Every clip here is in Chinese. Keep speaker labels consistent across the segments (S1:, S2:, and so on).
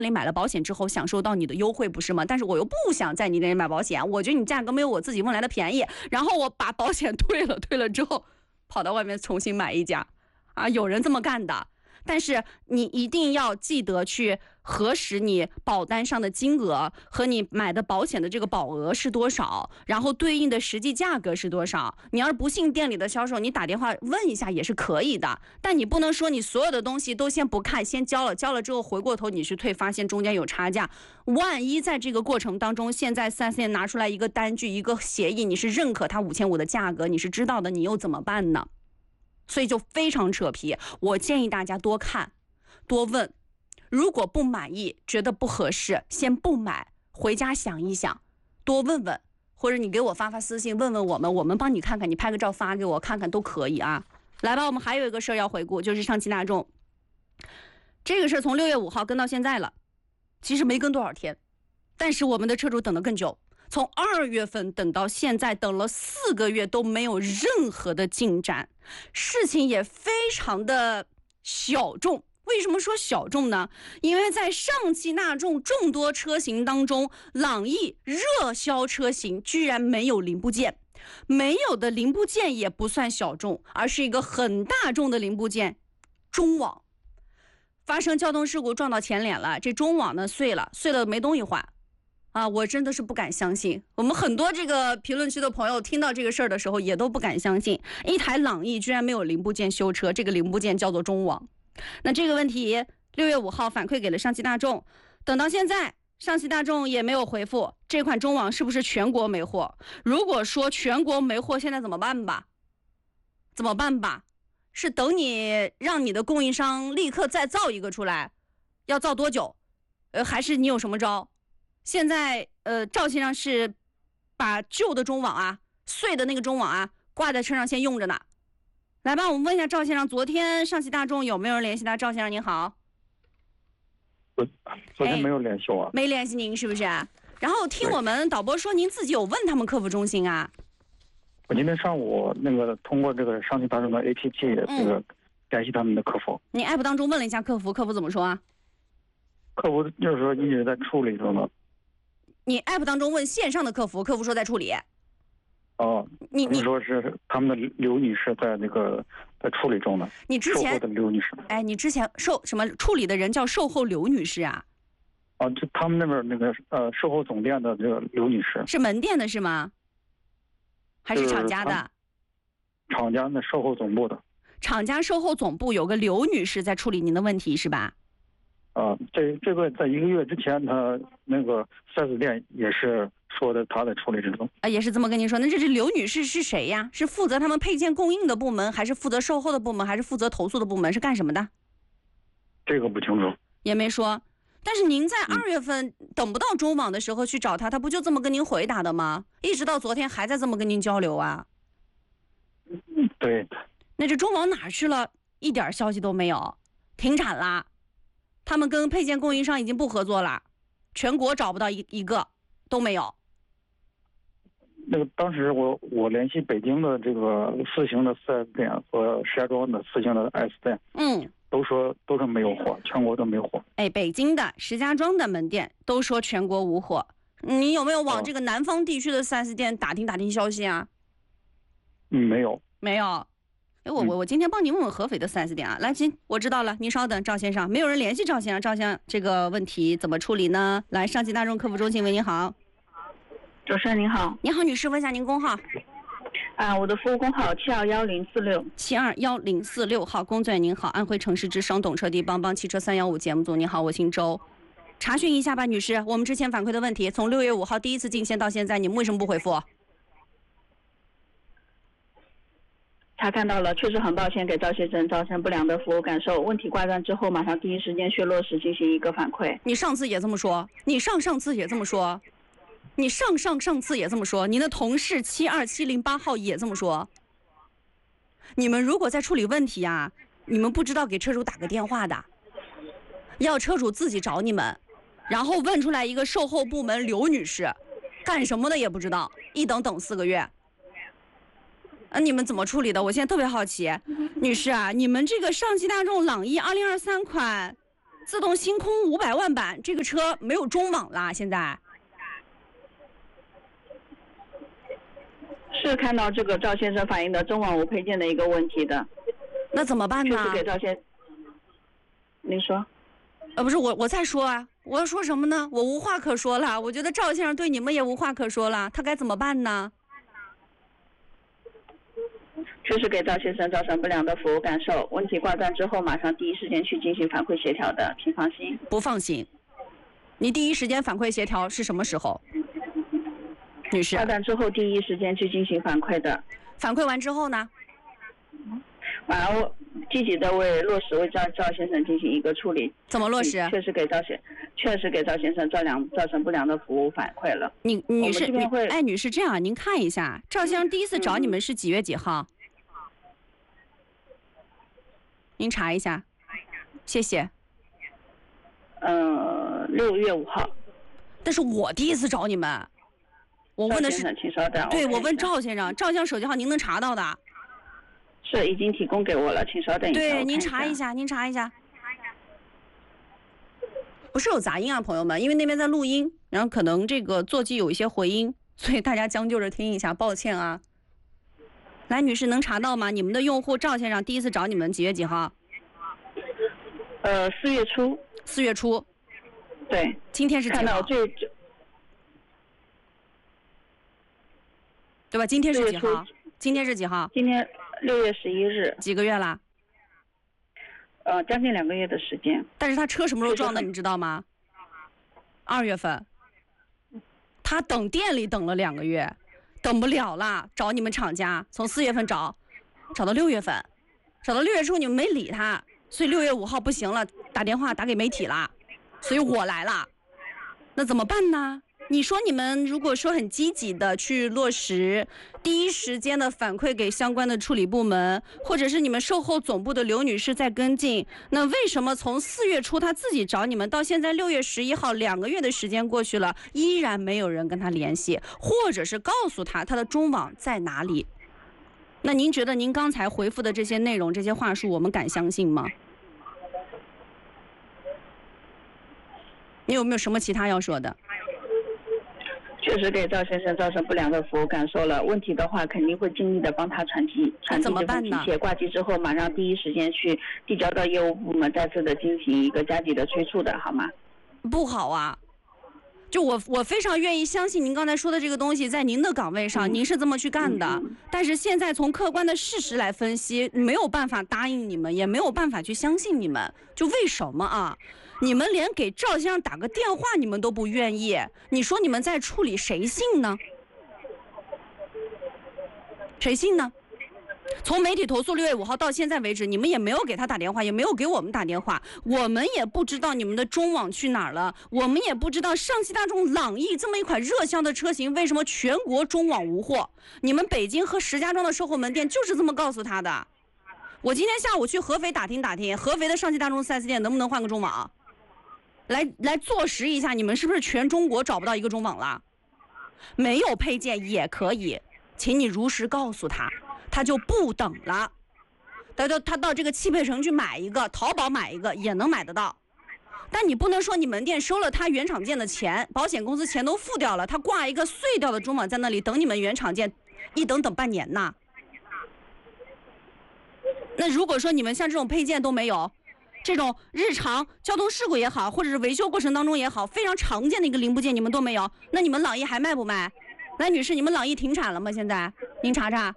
S1: 里买了保险之后享受到你的优惠，不是吗？但是我又不想在你那里买保险，我觉得你价格没有我自己问来的便宜，然后我把保险退了之后，跑到外面重新买一家，啊，有人这么干的。但是你一定要记得去核实你保单上的金额和你买的保险的这个保额是多少，然后对应的实际价格是多少。你要是不信店里的销售，你打电话问一下也是可以的，但你不能说你所有的东西都先不看，先交了之后回过头你去退，发现中间有差价，万一在这个过程当中，现在4S店拿出来一个单据一个协议，你是认可它5500的价格，你是知道的，你又怎么办呢？所以就非常扯皮，我建议大家多看多问，如果不满意觉得不合适，先不买，回家想一想，多问问，或者你给我发私信问问我们帮你看看，你拍个照发给我看看都可以啊。来吧，我们还有一个事儿要回顾，就是上汽大众这个事儿从6月5号跟到现在了，其实没跟多少天，但是我们的车主等得更久，从2月份等到现在，等了4个月都没有任何的进展，事情也非常的小众。为什么说小众呢？因为在上汽大众众多车型当中，朗逸热销车型居然没有零部件，没有的零部件也不算小众，而是一个很大众的零部件，中网发生交通事故撞到前脸了，这中网呢碎了没东西换。啊，我真的是不敢相信，我们很多这个评论区的朋友听到这个事儿的时候也都不敢相信，一台朗逸居然没有零部件修车，这个零部件叫做中网。那这个问题6月5号反馈给了上汽大众，等到现在上汽大众也没有回复这款中网是不是全国没货。如果说全国没货，现在怎么办吧？是等你让你的供应商立刻再造一个出来，要造多久？还是你有什么招？现在赵先生是把旧的中网啊，碎的那个中网啊挂在车上先用着呢。来吧，我们问一下赵先生，昨天上汽大众有没有人联系他？赵先生您好。
S2: 昨天没有联系我，
S1: 没联系您是不是？然后听我们导播说您自己有问他们客服中心啊。
S2: 我今天上午通过这个上汽大众的 APP 这个联系他们的客服。
S1: 你 app 当中问了一下客服怎么说啊？
S2: 客服就是说一直在处理中的。
S1: 你 app 当中问线上的客服说在处理。
S2: 哦，你说是他们的刘女士在处理中的。
S1: 你之前
S2: 售后的刘女士。
S1: 哎，你之前处理的人叫售后刘女士啊？
S2: 哦，就他们那边售后总店的这个刘女士。
S1: 是门店的是吗？还是厂家的？
S2: 厂家的售后总部的。
S1: 厂家售后总部有个刘女士在处理您的问题是吧？
S2: 这个在1个月之前，他4S店也是说的他在处理之中。
S1: 也是这么跟您说。那这刘女士是谁呀？是负责他们配件供应的部门，还是负责售后的部门，还是负责投诉的部门？是干什么的？
S2: 这个不清楚，
S1: 也没说。但是您在2月份等不到中网的时候去找他不就这么跟您回答的吗？一直到昨天还在这么跟您交流啊？
S2: 对。
S1: 那这中网哪去了？一点消息都没有，停产啦。他们跟配件供应商已经不合作了，全国找不到一个都没有。
S2: 当时我联系北京的这个4星的4S店和石家庄的4星的 S 店，都说没有货，全国都没有货。
S1: 北京的、石家庄的门店都说全国无货。你有没有往这个南方地区的4S店打听消息啊？
S2: 没有。
S1: 我今天帮您问问合肥的4S店啊。来，行，我知道了，您稍等，赵先生，没有人联系赵先生，赵先生这个问题怎么处理呢？来，上汽大众客服中心，喂，您好。
S3: 主持人您好。
S1: 你好，女士，问一下您工号。
S3: 我的服务工号721046。
S1: 721046号，工作人员您好，安徽城市之声懂车帝帮帮汽车315节目组，您好，我姓周。查询一下吧，女士，我们之前反馈的问题，从6月5号第一次进线到现在，你们为什么不回复？
S3: 查看到了，确实很抱歉给赵先生造成不良的服务感受。问题挂断之后，马上第一时间去落实进行一个反馈。
S1: 你上次也这么说，你上次也这么说，你上次也这么说，您的同事72708号也这么说。你们如果在处理问题啊，你们不知道给车主打个电话的，要车主自己找你们，然后问出来一个售后部门刘女士，干什么的也不知道，一等4个月。你们怎么处理的？我现在特别好奇，女士啊，你们这个上汽大众朗逸2023款， 自动星空500万版，这个车没有中网啦，现在。
S3: 是看到这个赵先生反映的中网无配件的一个问题的。
S1: 那怎么办呢？
S3: 确实给赵先，您说。
S1: 不是我再说啊，我要说什么呢？我无话可说了。我觉得赵先生对你们也无话可说了，他该怎么办呢？
S3: 确实给赵先生造成不良的服务感受，问题挂断之后，马上第一时间去进行反馈协调的，请放心。
S1: 不放心。你第一时间反馈协调是什么时候？女士。
S3: 挂断之后第一时间去进行反馈的。
S1: 反馈完之后呢？
S3: 然后积极的落实为赵先生进行一个处理。
S1: 怎么落实？
S3: 确实给赵先生造成不良的服务反馈了。
S1: 女士，女士，这样您看一下，赵先生第一次找你们是几月几号？您查一下，谢谢。
S3: 6月5号。
S1: 但是我第一次找你们，我问的是，
S3: 请稍等。
S1: 对，我问赵先生，赵先生手机号您能查到的？
S3: 是已经提供给我了，请稍等一下。
S1: 对，您查一下，您查一下。不是有杂音啊，朋友们，因为那边在录音，然后可能这个座机有一些回音，所以大家将就着听一下，抱歉啊。来，女士能查到吗？你们的用户赵先生第一次找你们几月几号
S3: ？4月初。
S1: 4月初。
S3: 对。
S1: 今天是几号？
S3: 看到
S1: 对吧？今天是几号？今天是几号？
S3: 今天6月11日。
S1: 几个月了？
S3: 将近2个月的时间。
S1: 但是他车什么时候撞的，你知道吗？2月份。他等店里等了2个月，等不了了，找你们厂家，从4月份找到6月份，找到6月初你们没理他，所以6月5号不行了，打电话打给媒体了，所以我来了。那怎么办呢？你说你们如果说很积极的去落实，第一时间的反馈给相关的处理部门，或者是你们售后总部的刘女士在跟进，那为什么从4月初她自己找你们，到现在6月11号2个月的时间过去了，依然没有人跟她联系，或者是告诉她她的中网在哪里？那您觉得您刚才回复的这些内容、这些话术，我们敢相信吗？你有没有什么其他要说的？
S3: 确实给赵先生造成不良的服务感受了，问题的话肯定会尽力的帮他传递
S1: 怎么办呢？
S3: 挂机之后马上第一时间去递交到业务部门，再次的进行一个加急的催促的，好吗？
S1: 不好啊，就我非常愿意相信您刚才说的这个东西，在您的岗位上您是这么去干的，但是现在从客观的事实来分析，没有办法答应你们，也没有办法去相信你们，就为什么啊？你们连给赵先生打个电话你们都不愿意，你说你们在处理，谁信呢？谁信呢？从媒体投诉6月5号到现在为止，你们也没有给他打电话，也没有给我们打电话，我们也不知道你们的中网去哪儿了，我们也不知道上汽大众朗逸这么一款热销的车型为什么全国中网无货，你们北京和石家庄的售后门店就是这么告诉他的。我今天下午去合肥打听打听，合肥的上汽大众 4S 店能不能换个中网，来坐实一下，你们是不是全中国找不到一个中网了？没有配件也可以，请你如实告诉他，他就不等了。他到这个汽配城去买一个，淘宝买一个也能买得到。但你不能说你门店收了他原厂件的钱，保险公司钱都付掉了，他挂一个碎掉的中网在那里等你们原厂件，一等半年呐。那如果说你们像这种配件都没有，这种日常交通事故也好，或者是维修过程当中也好，非常常见的一个零部件你们都没有，那你们朗逸还卖不卖？来，女士，你们朗逸停产了吗？现在您查查。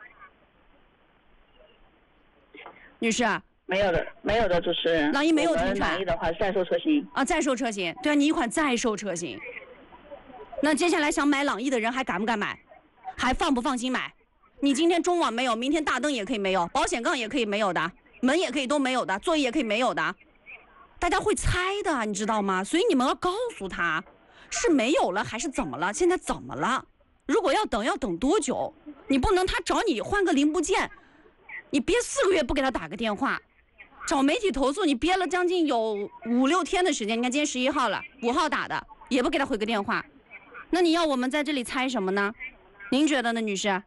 S1: 女士，
S3: 没有的，主持人。
S1: 朗逸没有停产。
S3: 朗逸的话是在售车型
S1: 啊，在售车型，对啊，你一款在售车型。那接下来想买朗逸的人还敢不敢买？还放不放心买？你今天中网没有，明天大灯也可以没有，保险杠也可以没有的，门也可以都没有的，座椅也可以没有的，大家会猜的，你知道吗？所以你们要告诉他，是没有了还是怎么了？现在怎么了？如果要等多久？你不能他找你换个零部件，你憋4个月不给他打个电话，找媒体投诉你憋了将近有5、6天的时间。你看今天11号了，5号打的也不给他回个电话，那你要我们在这里猜什么呢？您觉得呢，女士？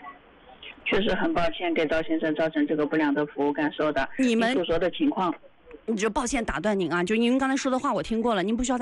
S3: 确实很抱歉给赵先生造成这个不良的服务感受的。
S1: 你们
S3: 所说的情况，
S1: 你就抱歉打断您啊，就您刚才说的话我听过了，您不需要再